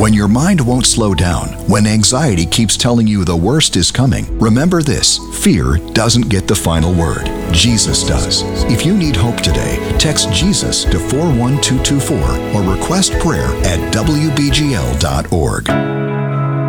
When your mind won't slow down, when anxiety keeps telling you the worst is coming, remember this: fear doesn't get the final word. Jesus does. If you need hope today, text Jesus to 41224 or request prayer at wbgl.org.